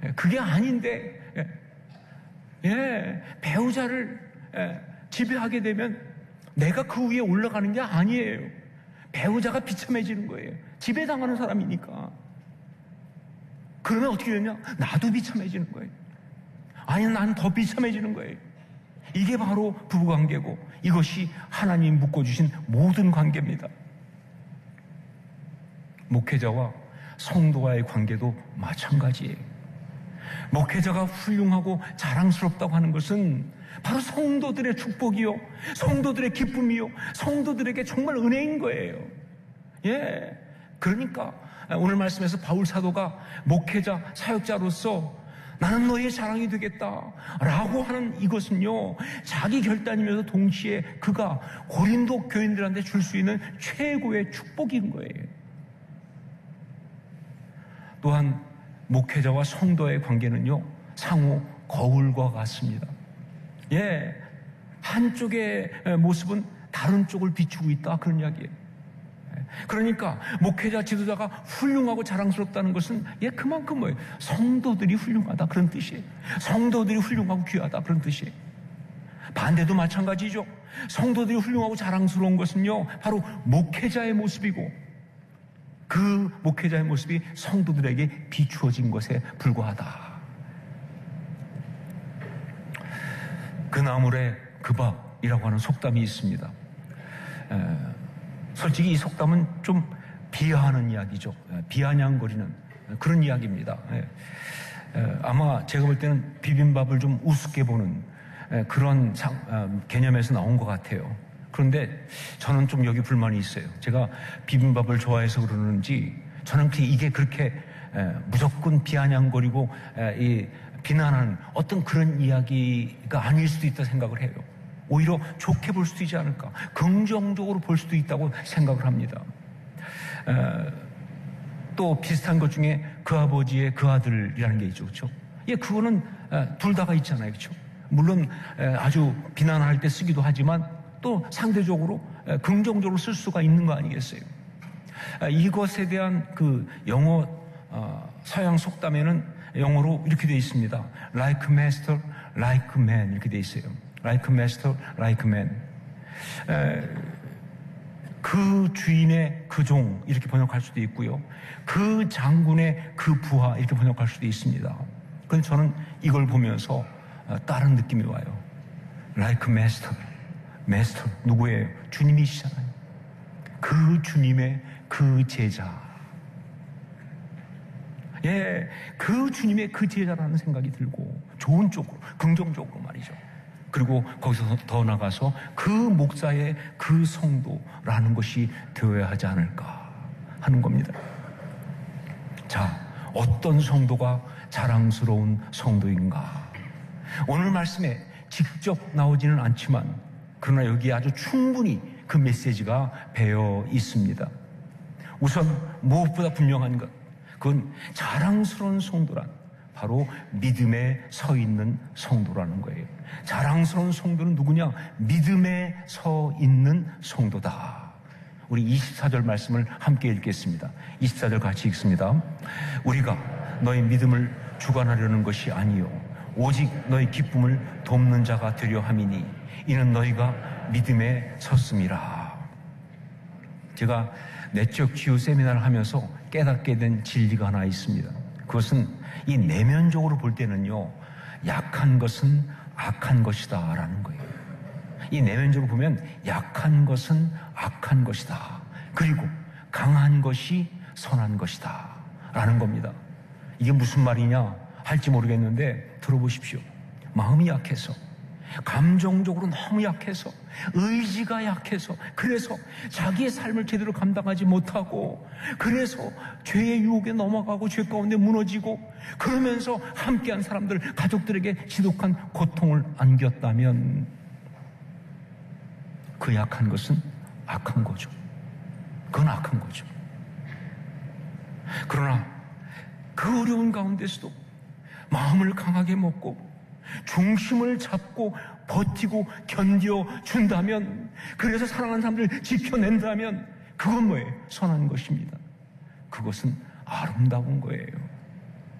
그게 아닌데, 배우자를 지배하게 되면 내가 그 위에 올라가는 게 아니에요. 배우자가 비참해지는 거예요. 지배당하는 사람이니까. 그러면 어떻게 되냐? 나도 비참해지는 거예요. 아니, 난 더 비참해지는 거예요. 이게 바로 부부관계고, 이것이 하나님이 묶어주신 모든 관계입니다. 목회자와 성도와의 관계도 마찬가지예요. 목회자가 훌륭하고 자랑스럽다고 하는 것은 바로 성도들의 축복이요, 성도들의 기쁨이요, 성도들에게 정말 은혜인 거예요. 그러니까 오늘 말씀에서 바울 사도가 목회자, 사역자로서 나는 너의 자랑이 되겠다라고 하는 이것은요, 자기 결단이면서 동시에 그가 고린도 교인들한테 줄 수 있는 최고의 축복인 거예요. 또한 목회자와 성도의 관계는요, 상호 거울과 같습니다. 한쪽의 모습은 다른 쪽을 비추고 있다, 그런 이야기예요. 그러니까 목회자, 지도자가 훌륭하고 자랑스럽다는 것은 그만큼 뭐예요? 성도들이 훌륭하다, 그런 뜻이에요. 성도들이 훌륭하고 귀하다, 그런 뜻이에요. 반대도 마찬가지죠. 성도들이 훌륭하고 자랑스러운 것은요, 바로 목회자의 모습이고, 그 목회자의 모습이 성도들에게 비추어진 것에 불과하다. 그 나물에 그 밥이라고 하는 속담이 있습니다. 솔직히 이 속담은 좀 비하하는 이야기죠. 비아냥거리는 그런 이야기입니다. 아마 제가 볼 때는 비빔밥을 좀 우습게 보는 그런 개념에서 나온 것 같아요. 그런데 저는 좀 여기 불만이 있어요. 제가 비빔밥을 좋아해서 그러는지 저는 이게 그렇게 무조건 비아냥거리고 비난하는 어떤 그런 이야기가 아닐 수도 있다 생각을 해요. 오히려 좋게 볼 수도 있지 않을까, 긍정적으로 볼 수도 있다고 생각을 합니다. 또 비슷한 것 중에 그 아버지의 그 아들이라는 게 있죠, 그렇죠? 그거는 둘 다가 있잖아요, 그렇죠? 물론 아주 비난할 때 쓰기도 하지만 또 상대적으로 긍정적으로 쓸 수가 있는 거 아니겠어요? 이것에 대한 그 영어 서양 속담에는 영어로 이렇게 되어 있습니다. Like master, like man, 이렇게 되어 있어요. Like master, like man. 그 주인의 그 종, 이렇게 번역할 수도 있고요. 그 장군의 그 부하, 이렇게 번역할 수도 있습니다. 그런데 저는 이걸 보면서 다른 느낌이 와요. Like master. master, 누구예요? 주님이시잖아요. 그 주님의 그 제자. 그 주님의 그 제자라는 생각이 들고, 좋은 쪽으로, 긍정적으로 말이죠. 그리고 거기서 더 나가서 그 목사의 그 성도라는 것이 되어야 하지 않을까 하는 겁니다. 자, 어떤 성도가 자랑스러운 성도인가? 오늘 말씀에 직접 나오지는 않지만 그러나 여기에 아주 충분히 그 메시지가 배어 있습니다. 우선 무엇보다 분명한 것, 그건 자랑스러운 성도란 바로 믿음에 서 있는 성도라는 거예요. 자랑스러운 성도는 누구냐? 믿음에 서 있는 성도다. 우리 24절 말씀을 함께 읽겠습니다. 24절 같이 읽습니다. 우리가 너희 믿음을 주관하려는 것이 아니요 오직 너희 기쁨을 돕는 자가 되려 함이니 이는 너희가 믿음에 섰음이라. 제가 내적 치유 세미나를 하면서 깨닫게 된 진리가 하나 있습니다. 그것은 이 내면적으로 볼 때는요, 약한 것은 악한 것이다 라는 거예요. 이 내면적으로 보면 약한 것은 악한 것이다, 그리고 강한 것이 선한 것이다 라는 겁니다. 이게 무슨 말이냐 할지 모르겠는데 들어보십시오. 마음이 약해서, 감정적으로 너무 약해서, 의지가 약해서, 그래서 자기의 삶을 제대로 감당하지 못하고, 그래서 죄의 유혹에 넘어가고 죄 가운데 무너지고, 그러면서 함께한 사람들, 가족들에게 지독한 고통을 안겼다면 그 약한 것은 악한 거죠. 그건 악한 거죠. 그러나 그 어려운 가운데서도 마음을 강하게 먹고 중심을 잡고 버티고 견뎌준다면, 그래서 사랑하는 사람들을 지켜낸다면 그건 뭐예요? 선한 것입니다. 그것은 아름다운 거예요.